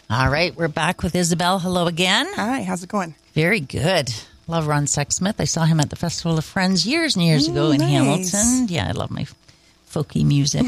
All right, we're back with Isabel. Hello again. Hi, how's it going? Very good. Love Ron Sexsmith. I saw him at the Festival of Friends years and years ago in Hamilton. Yeah, I love my folky music.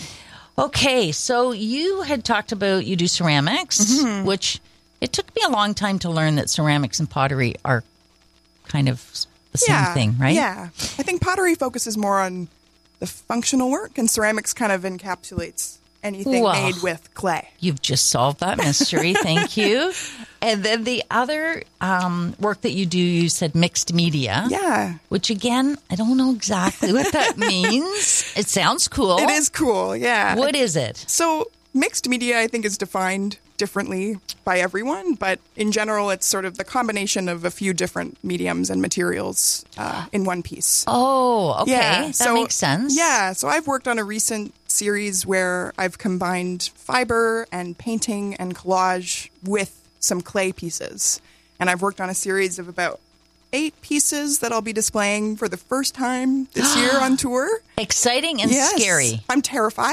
Okay, so you had talked about you do ceramics, which it took me a long time to learn that ceramics and pottery are kind of the same thing, right? Yeah. I think pottery focuses more on the functional work, and ceramics kind of encapsulates anything made with clay. You've just solved that mystery. Thank you. And then the other work that you do, you said mixed media. Yeah. Which, again, I don't know exactly what that means. It sounds cool. It is cool, yeah. What is it? So mixed media, I think, is defined differently by everyone, but in general, it's sort of the combination of a few different mediums and materials in one piece. Oh, okay. Yeah, that makes sense. Yeah, so I've worked on a recent series where I've combined fiber and painting and collage with some clay pieces. And I've worked on a series of about 8 pieces that I'll be displaying for the first time this year on tour. Exciting and scary. I'm terrified.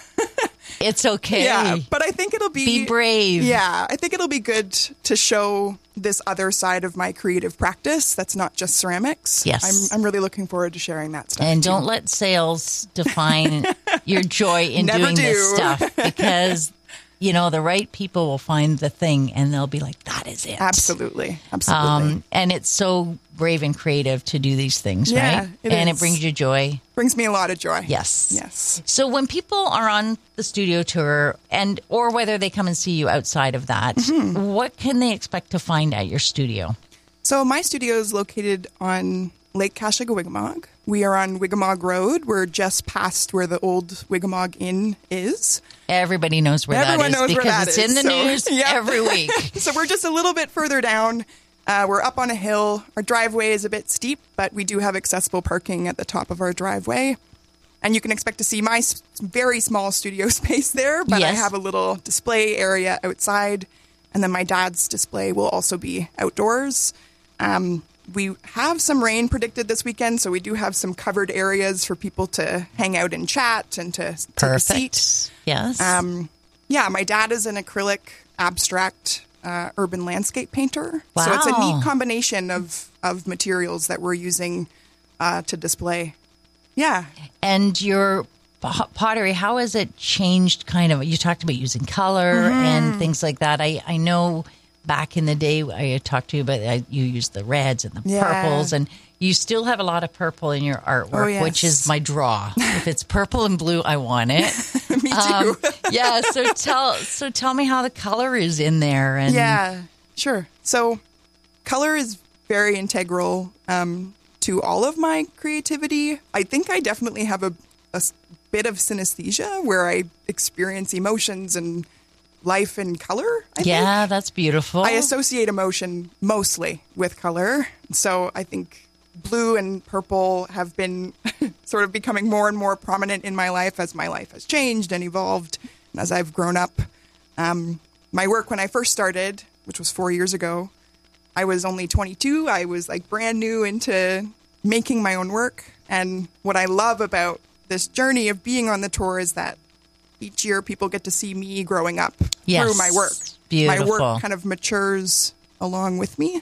It's okay. Yeah, but I think it'll be brave. Yeah, I think it'll be good to show this other side of my creative practice that's not just ceramics. Yes. I'm really looking forward to sharing that stuff. And too. don't let sales define your joy in Never doing this do. stuff, because you know the right people will find the thing and they'll be like, that is it. Absolutely. And it's so brave and creative to do these things, Yeah, right? it And is. it brings you joy. Brings me a lot of joy. Yes. So when people are on the studio tour, and or whether they come and see you outside of that, what can they expect to find at your studio? So my studio is located on Lake Kashigawigamog. We are on Wigamog Road. We're just past where the old Wigamog Inn is. Everybody knows where Everyone that is knows where because that it's is. in the So, news yeah. every week. So we're just a little bit further down. We're up on a hill. Our driveway is a bit steep, but we do have accessible parking at the top of our driveway. And you can expect to see my very small studio space there, but I Yes. have a little display area outside. And then my dad's display will also be outdoors. We have some rain predicted this weekend, so we do have some covered areas for people to hang out and chat and to take a seat. Yes. Yeah, my dad is an acrylic abstract urban landscape painter. So it's a Wow. neat combination of materials that we're using to display. Yeah. And your pottery, how has it changed kind of? You talked about using color and things like that. I know back in the day I had talked to you about you used the reds and the purples, and you still have a lot of purple in your artwork, which is my draw. If it's purple and blue, I want it. Me too. Yeah, so tell me how the color is in there. And Yeah, sure. So color is very integral to all of my creativity. I think I definitely have a bit of synesthesia where I experience emotions and life in color. I think. That's beautiful. I associate emotion mostly with color. So I think blue and purple have been sort of becoming more and more prominent in my life as my life has changed and evolved and as I've grown up. My work when I first started, which was 4 years ago, I was only 22. I was like brand new into making my own work. And what I love about this journey of being on the tour is that each year people get to see me growing up through my work. Beautiful. My work kind of matures along with me.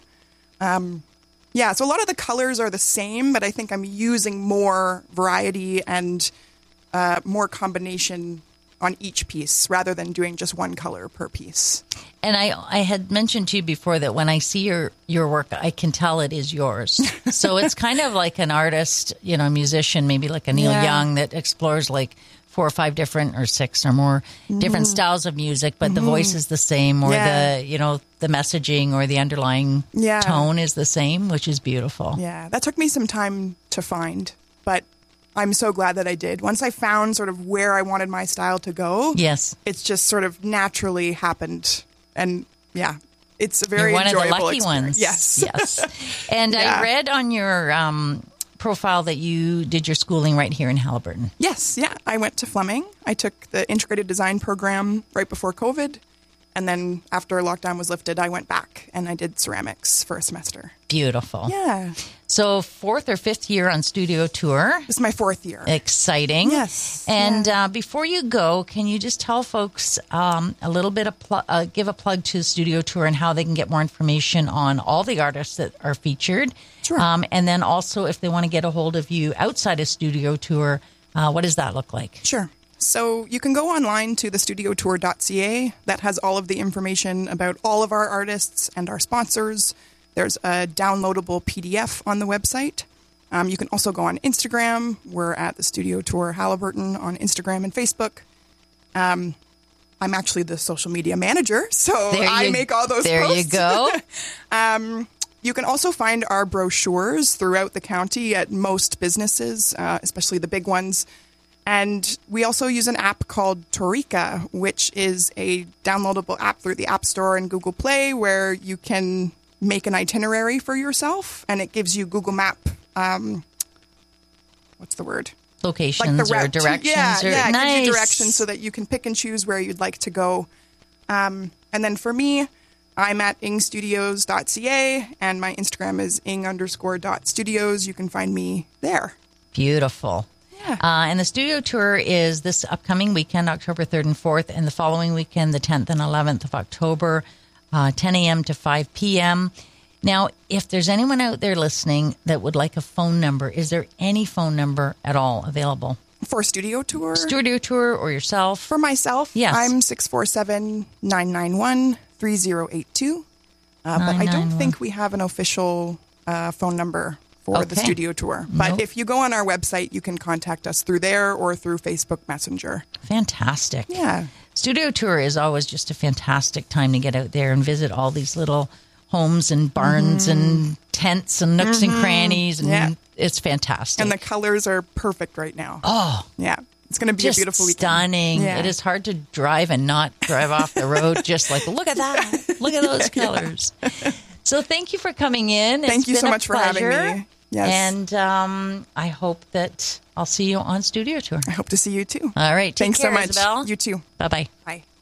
Yeah, so a lot of the colors are the same, but I think I'm using more variety and more combination on each piece rather than doing just one color per piece. And I had mentioned to you before that when I see your work, I can tell it is yours. So it's kind of like an artist, a musician, maybe like a Neil Young that explores like 4 or 5 different or 6 or more different styles of music, but the voice is the same, or the messaging or the underlying tone is the same, which is beautiful. Yeah, that took me some time to find, but I'm so glad that I did. Once I found sort of where I wanted my style to go, it's just sort of naturally happened. And it's a very You're one enjoyable of the lucky experience. ones. Yes. And I read on your profile that you did your schooling right here in Haliburton. Yes, I went to Fleming. I took the integrated design program right before COVID. And then after lockdown was lifted, I went back and I did ceramics for a semester. Beautiful. Yeah. So 4th or 5th year on studio tour. This is my 4th year. Exciting. Yes. And before you go, can you just tell folks a little bit of give a plug to the studio tour and how they can get more information on all the artists that are featured? Sure. And then also if they want to get a hold of you outside of studio tour, what does that look like? Sure. So you can go online to thestudiotour.ca. That has all of the information about all of our artists and our sponsors. There's a downloadable PDF on the website. You can also go on Instagram. We're at the Studio Tour Haliburton on Instagram and Facebook. I'm actually the social media manager, so I make all those posts. There you go. You can also find our brochures throughout the county at most businesses, especially the big ones. And we also use an app called Tourica, which is a downloadable app through the App Store and Google Play where you can make an itinerary for yourself, and it gives you Google Map, what's the word? Locations like the route. or directions. Yeah, it gives you directions so that you can pick and choose where you'd like to go. And then for me, I'm at ingstudios.ca, and my Instagram is ing_.studios. You can find me there. Beautiful. Yeah. And the studio tour is this upcoming weekend, October 3rd and 4th, and the following weekend, the 10th and 11th of October, 10 a.m. to 5 p.m. Now, if there's anyone out there listening that would like a phone number, is there any phone number at all available? For studio tour? Studio tour or yourself? For myself, yes. I'm 647-991-3082. But I don't think we have an official phone number for the studio tour. But if you go on our website, you can contact us through there or through Facebook Messenger. Fantastic. Yeah. Studio tour is always just a fantastic time to get out there and visit all these little homes and barns and tents and nooks and crannies. And it's fantastic. And the colors are perfect right now. Oh. Yeah. It's going to be just a beautiful weekend. Stunning. Yeah. It is hard to drive and not drive off the road. Just like, look at that. Look at those colors. So thank you for coming in. Thank you so much for having me. Yes. And I hope that I'll see you on studio tour. I hope to see you too. All right. Thanks Take care, so much. Isabel. You too. Bye-bye. Bye.